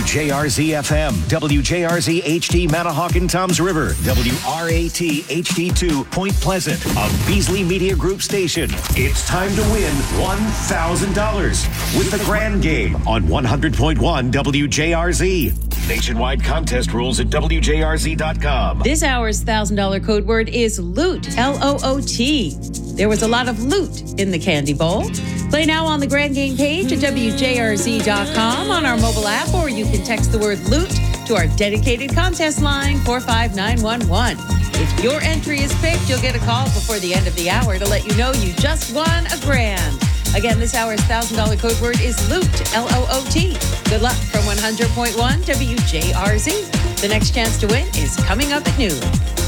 WJRZ FM, WJRZ HD Manahawkin Toms River, WRAT HD2 Point Pleasant, a Beasley Media Group station. It's time to win $1,000 with the Grand Game on 100.1 WJRZ. Nationwide contest rules at WJRZ.com. This hour's $1,000 code word is loot, L-O-O-T. There was a lot of loot in the candy bowl. Play now on the Grand Game page at WJRZ.com on our mobile app, or you can text the word loot to our dedicated contest line, 45911. If your entry is picked, you'll get a call before the end of the hour to let you know you just won a grand. Again, this hour's $1,000 code word is loot, L-O-O-T. Good luck from 100.1 WJRZ. The next chance to win is coming up at noon.